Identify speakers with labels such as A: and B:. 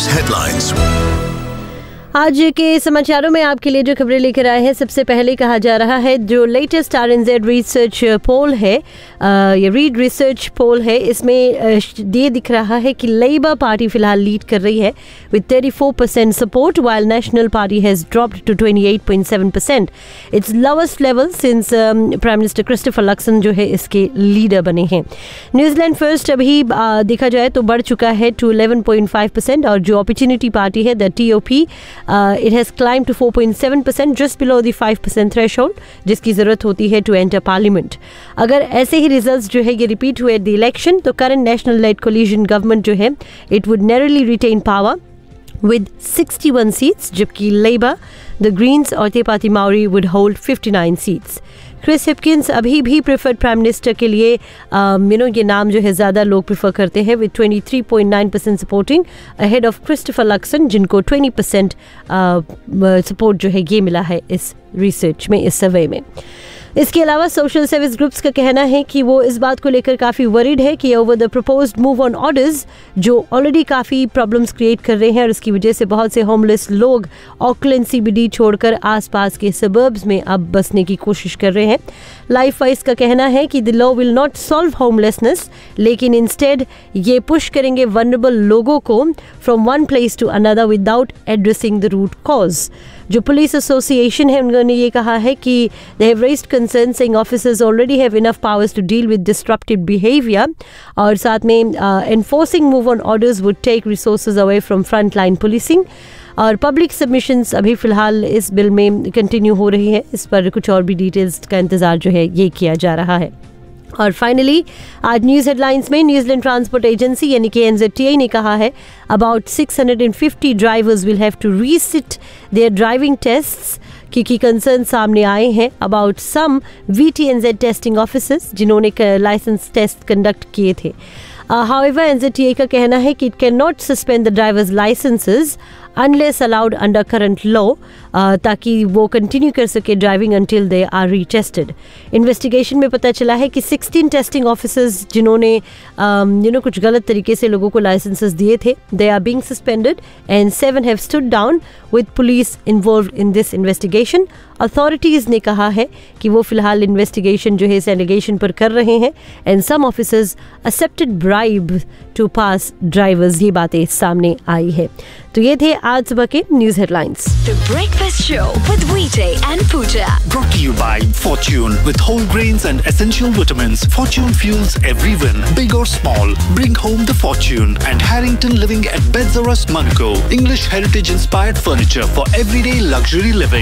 A: headlines.
B: आज के समाचारों में आपके लिए जो खबरें लेकर आए हैं, सबसे पहले कहा जा रहा है जो लेटेस्ट RNZ रिसर्च पोल है, ये रीड रिसर्च पोल है, इसमें ये दिख रहा है कि लेबर पार्टी फिलहाल लीड कर रही है with 34% support, while national party has dropped to 28.7%. It's lowest level since prime minister Christopher Luxon जो है इसके लीडर बने हैं. न्यूजीलैंड फर्स्ट अभी देखा जाए तो बढ़ चुका है टू 11.5%, और जो अपॉर्चुनिटी पार्टी है the TOP it has climbed to 4.7%, just below the 5% threshold, जिसकी ज़रूरत होती है to enter parliament. अगर ऐसे ही रिजल्ट्स जो है ये रिपीट हुए द इलेक्शन, तो current national lead coalition government जो है it would narrowly retain power with 61 seats, जबकि लेबर, द ग्रीन्स और ते party Maori would hold 59 seats. Chris Hipkins अभी भी प्रेफर्ड प्राइम मिनिस्टर के लिए ये नाम जो है ज़्यादा लोग प्रेफर करते हैं with 23.9% supporting ahead of Christopher Luxon, जिनको 20% सपोर्ट जो है ये मिला है इस रिसर्च में, इस सर्वे में. इसके अलावा सोशल सर्विस ग्रुप्स का कहना है कि वो इस बात को लेकर काफ़ी वरीड है कि over the proposed move on orders जो ऑलरेडी काफ़ी प्रॉब्लम्स क्रिएट कर रहे हैं, और इसकी वजह से बहुत से होमलेस लोग ऑकलैंड CBD छोड़कर आसपास के सबर्ब्स में अब बसने की कोशिश कर रहे हैं. लाइफ वाइज का कहना है कि the law will not solve homelessness, लेकिन इंस्टेड ये पुश करेंगे वनरेबल लोगों को from one place to another without addressing the root cause. जो पुलिस एसोसिएशन है उन्होंने ये कहा है कि they have raised concern saying officers already have enough powers to deal with disruptive behaviour, और साथ में enforcing move on orders would take resources away from front line policing. और पब्लिक सबमिशंस अभी फ़िलहाल इस बिल में कंटिन्यू हो रही है, इस पर कुछ और भी डिटेल्स का इंतज़ार जो है ये किया जा रहा है. और फाइनली आज न्यूज़ हेडलाइंस में न्यूजीलैंड ट्रांसपोर्ट एजेंसी यानी कि NZTA ने कहा है about 650 drivers will have to resit there driving tests, क्योंकि कंसर्न सामने आए हैं about some VTNZ testing officers जिन्होंने लाइसेंस टेस्ट कंडक्ट किए थे. However, NZTA का कहना है कि it cannot suspend the driver's licenses unless allowed under current law, ताकि वो कंटिन्यू कर सके driving until they are retested. Investigation में पता चला है कि 16 टेस्टिंग ऑफिसर्स जिन्होंने कुछ गलत तरीके से लोगों को लाइसेंसेस दिए थे, they are being suspended and 7 have stood down with police involved in this investigation. Authorities ने कहा है कि वो फिलहाल इन्वेस्टिगेशन जो है इस एलिगेशन पर कर रहे हैं, and some officers accepted bribe to pass drivers, ये बातें सामने आई है. तो ये थे आज सुबह के news headlines.
C: The Breakfast Show with VJ and Pooja.
A: Brought to you by Fortune. With whole grains and essential vitamins, Fortune fuels every win, big or small. Bring home the fortune. And Harrington Living at Beds R Us, Monaco. English heritage inspired furniture for everyday luxury living.